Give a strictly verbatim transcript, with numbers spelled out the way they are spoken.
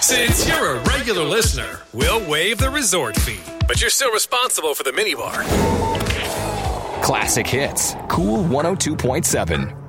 Since you're a regular listener, we'll waive the resort fee. But you're still responsible for the minibar. Classic Hits. Cool one oh two point seven.